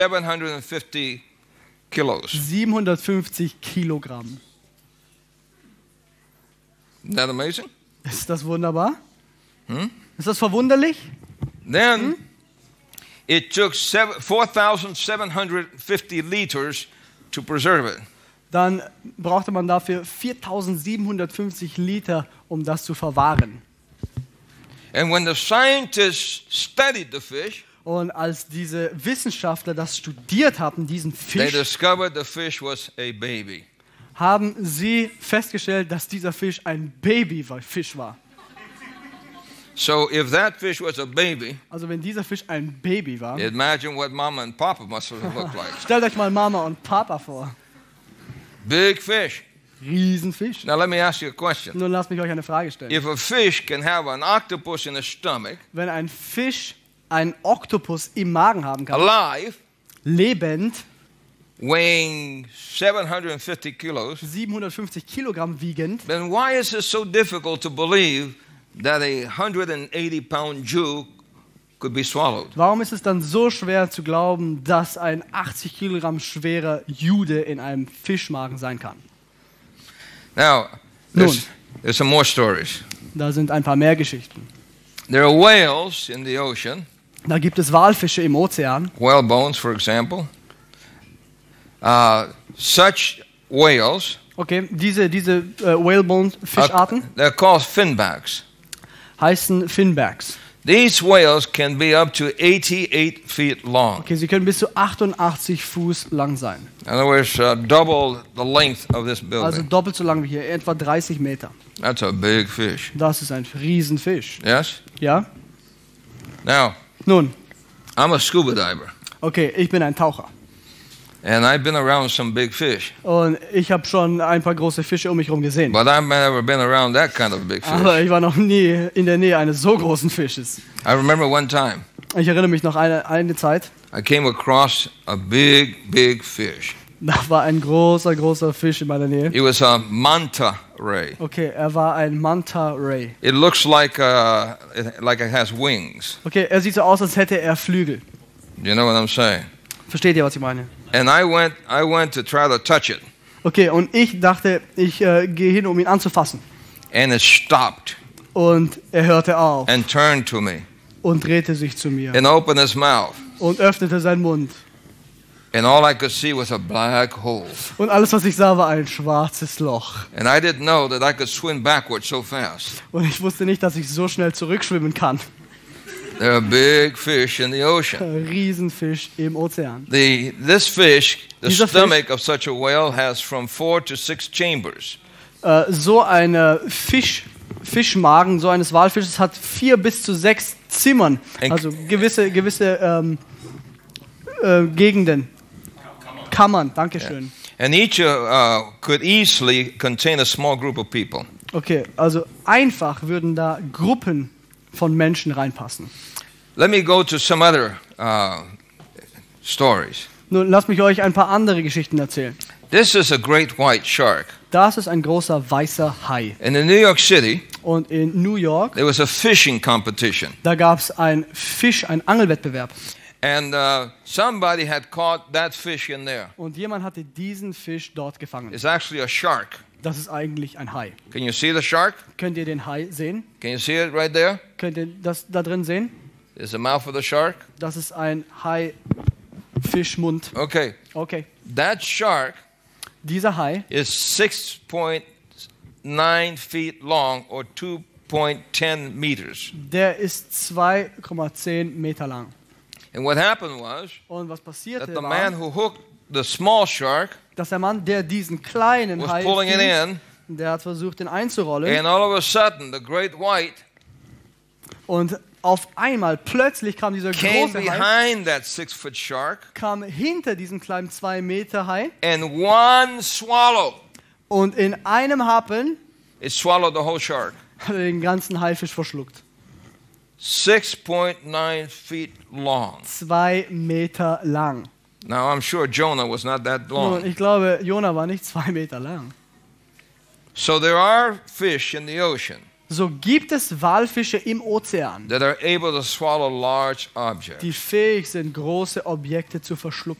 750 kilos. 750 Kilogramm. Isn't that amazing? Ist das wunderbar? Ist das verwunderlich? Then it took 4,750 liters to preserve it. Dann brauchte man dafür 4.750 Liter, um das zu verwahren. And when the scientists studied the fish, Und als diese Wissenschaftler das studiert haben, diesen they Fisch, discovered the fish was a baby. haben sie festgestellt, dass dieser Fisch ein Babyfisch war. So if that fish was a baby, Also wenn dieser Fisch ein Baby war, imagine what Mama and Papa must have looked like. stellt euch mal Mama und Papa vor. Big fish. Riesenfisch. Now let me ask you a question. Nun lasst mich euch eine Frage stellen. If a fish can have an octopus in the stomach, Wenn ein Fisch einen Oktopus im Magen haben kann, alive, lebend, weighing 750 kilos, 750 Kilogramm wiegend, then why is it so difficult to believe that a 180-pound Jew could be swallowed? warum ist es dann so schwer zu glauben, dass ein 80 Kilogramm schwerer Jude in einem Fischmagen sein kann? Now, there's some more stories. Da sind ein paar mehr Geschichten. There are whales in the ocean, Da gibt es Walfische im Ozean. whale bones, for example. Such whales, Okay, diese Whalebone-Fischarten they're called finbacks. heißen Finbacks. These whales can be up to 88 feet long. Okay, sie können bis zu 88 Fuß lang sein. In other words, double the length of this Also building. doppelt so lang wie hier, etwa 30 Meter. That's a big fish. Das ist ein Riesenfisch. Yes? Ja? Now, Nun, I'm a scuba diver, okay, ich bin ein Taucher. and I've been around some big fish, Und ich habe schon ein paar große Fische um mich herum gesehen. but I've never been around that kind of big Aber fish. ich war noch nie in der Nähe eines so großen Fisches. I remember one time Ich erinnere mich noch eine Zeit, I came across a big fish. da war ein großer Fisch in meiner Nähe. It was a manta ray. Okay, er war ein Manta Ray. It looks like it has wings. Okay, er sieht so aus, als hätte er Flügel. You know what I'm saying? Versteht ihr, was ich meine? And I went to try to touch it, Okay, und ich dachte, ich gehe hin, um ihn anzufassen. and it stopped Und er hörte auf and turned to me und drehte sich zu mir and opened its mouth. und öffnete seinen Mund. And all I could see was a black hole. Und alles, was ich sah, war ein schwarzes Loch. And I didn't know that I could swim backwards so fast. Und ich wusste nicht, dass ich so schnell zurückschwimmen kann. There are big fish in the ocean. Ein Riesenfisch im Ozean. This fish, the Dieser stomach of such a whale has from 4 to 6 chambers. So ein Fischmagen, so eines Walfisches hat 4 bis zu 6 Zimmern. Also gewisse Gegenden. Kammern, dankeschön. And each could easily contain a small group of people. Okay, also einfach würden da Gruppen von Menschen reinpassen. Let me go to some other stories. Nun lasst mich euch ein paar andere Geschichten erzählen. This is a great white shark. Das ist ein großer weißer Hai. And in New York City, Und in New York, there was a fishing competition. da gab es einen Angelwettbewerb. And somebody had caught that fish in there. Und jemand hatte diesen Fisch dort gefangen. It's actually a shark. Das ist eigentlich ein Hai. Can you see the shark? Könnt ihr den Hai sehen? Can you see it right there? Könnt ihr das da drin sehen? There's the mouth of the shark. Das ist ein Hai-Fischmund. Okay. Okay. That shark Dieser Hai is 6.9 feet long or 2.10 meters. der ist 2,10 Meter lang. And what happened was Und was that passierte the man war, who hooked the small shark dass der Mann, der diesen kleinen was Hai pulling it fing, in, der hat versucht, den einzurollen. and all of a sudden the great white Und auf einmal, plötzlich kam dieser came große Hai, behind that 6-foot shark, kam hinter diesem kleinen 2 Meter Hai and one swallow, und in einem Happen it swallowed the whole shark. hat er den ganzen Haifisch verschluckt. 6.9 feet long. 2 Meter lang. Now I'm sure Jonah was not that Nun, long. ich glaube, Jona war nicht 2 Meter lang. So there are fish in the ocean So gibt es Walfische im Ozean, that are able to swallow large objects. die fähig sind, große Objekte zu verschlucken.